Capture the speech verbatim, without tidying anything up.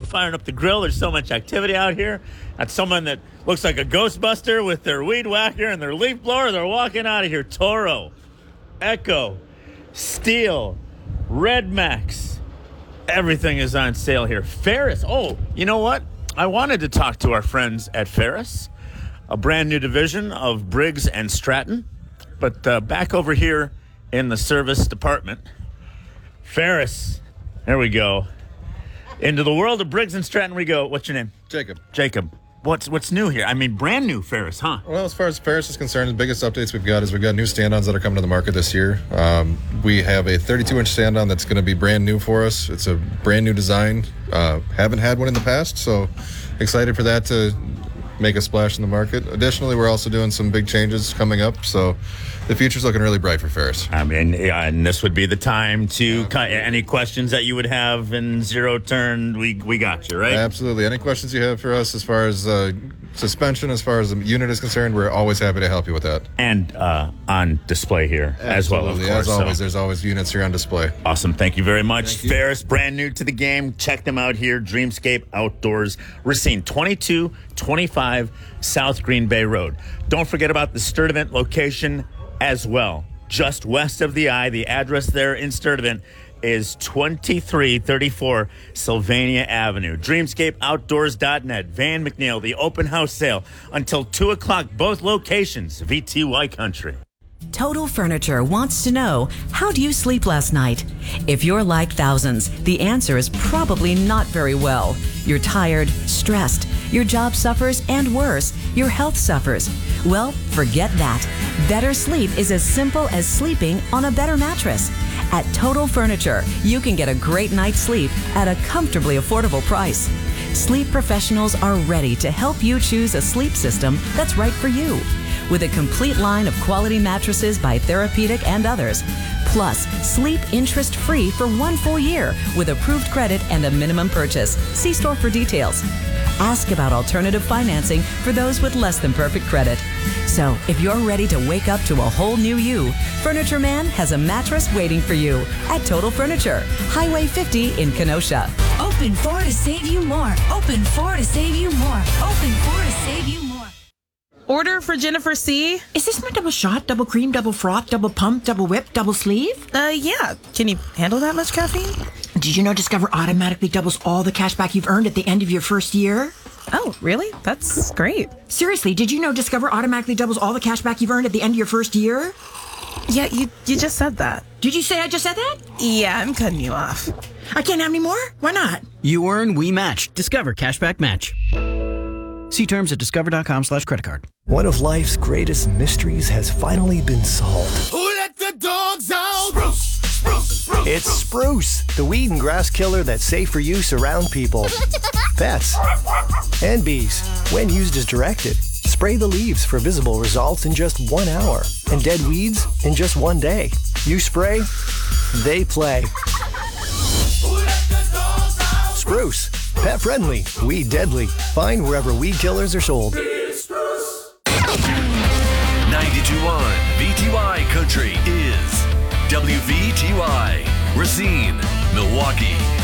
firing up the grill. There's so much activity out here. That's someone that looks like a Ghostbuster with their weed whacker and their leaf blower. They're walking out of here. Toro, Echo, Steel, Red Max. Everything is on sale here. Ferris. Oh, you know what? I wanted to talk to our friends at Ferris, a brand new division of Briggs and Stratton. But uh, back over here in the service department, Ferris. There we go. Into the world of Briggs and Stratton we go. What's your name? Jacob. Jacob. What's what's new here? I mean, brand new Ferris, huh? Well, as far as Ferris is concerned, the biggest updates we've got is we've got new stand-ons that are coming to the market this year. Um, we have a thirty-two inch stand-on that's going to be brand new for us. It's a brand new design. Uh, haven't had one in the past, so excited for that to make a splash in the market. Additionally, we're also doing some big changes coming up, so the future's looking really bright for Ferris. I mean, yeah, and this would be the time to yeah. cut any questions that you would have in zero turn. We we got you, right? Absolutely. Any questions you have for us as far as uh, suspension, as far as the unit is concerned, we're always happy to help you with that. And uh, on display here Absolutely. as well, of course. As always, so. There's always units here on display. Awesome. Thank you very much. Thank you. Ferris, brand new to the game. Check them out here. Dreamscape Outdoors. Racine, twenty-two twenty-five South Green Bay Road. Don't forget about the Sturtevant location as well. Just west of the eye, the address there in Sturtevant is twenty-three thirty-four Sylvania Avenue. Dreamscape Outdoors dot net. Van McNeil, the open house sale until two o'clock, both locations, V T Y Country. Total Furniture wants to know, how do you sleep last night? If you're like thousands, the answer is probably not very well. You're tired, stressed, your job suffers, and worse, your health suffers. Well, forget that. Better sleep is as simple as sleeping on a better mattress. At Total Furniture, you can get a great night's sleep at a comfortably affordable price. Sleep professionals are ready to help you choose a sleep system that's right for you. With a complete line of quality mattresses by Therapeutic and others. Plus, sleep interest-free for one full year with approved credit and a minimum purchase. See store for details. Ask about alternative financing for those with less than perfect credit. So, if you're ready to wake up to a whole new you, Furniture Man has a mattress waiting for you at Total Furniture, Highway fifty in Kenosha. Open four to save you more. Open four to save you more. Open four to save you more. Order for Jennifer C. Is this my double shot, double cream, double froth, double pump, double whip, double sleeve? Uh, yeah. Can you handle that much caffeine? Did you know Discover automatically doubles all the cash back you've earned at the end of your first year? Oh, really? That's great. Seriously, did you know Discover automatically doubles all the cash back you've earned at the end of your first year? Yeah, you you just said that. Did you say I just said that? Yeah, I'm cutting you off. I can't have any more? Why not? You earn, we match. Discover Cashback Match. See terms at discover.com slash credit card. One of life's greatest mysteries has finally been solved. Who let the dogs out? Spruce, spruce, spruce. It's Spruce, the weed and grass killer that's safe for use around people, pets, and bees. When used as directed, spray the leaves for visible results in just one hour and dead weeds in just one day. You spray, they play. Who let the dogs out? Spruce, pet friendly, weed deadly. Find wherever weed killers are sold. ninety-two point one V T Y Country is W V T Y, Racine, Milwaukee.